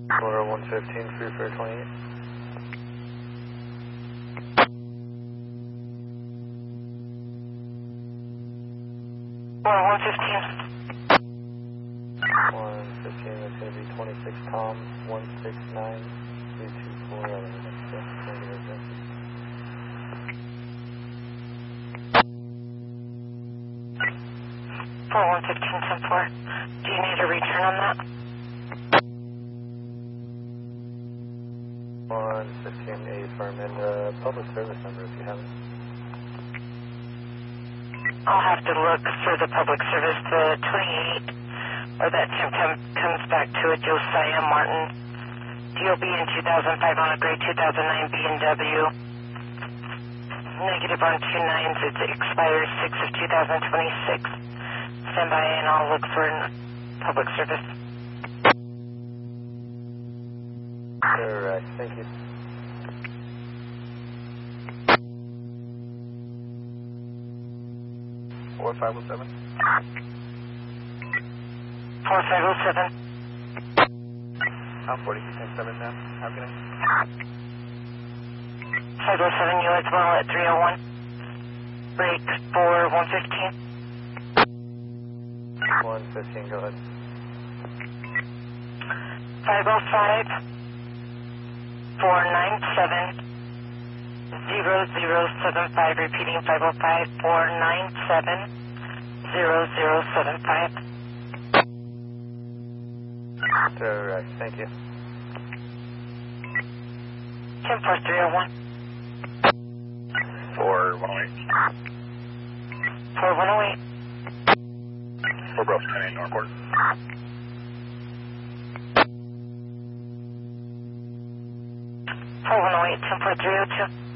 Florida 115, free for 28. Florida 115. 115, that's going to be 26 Tom, 169, 324, Florida 115, 10-4. Do you need a return on that? 115, affirm, and public service number if you have it. I'll have to look for the public service. The 28, or that comes back to a Josiah Martin DOB in 2005 on a gray 2009 B&W. Negative on 2 nines. It expires 6 of 2026. Stand by and I'll look for public service. Alright, thank you. Four 507. 4507. I'm 4210-7, ma'am. How can I? 507, you as well at 301. Break for 115. 115, go ahead. 505 497 0075. Repeating 505 497 0075. Alright, thank you. 10301. 4108. 4108. 4 Bravo 10 Northport. 4108, 10302.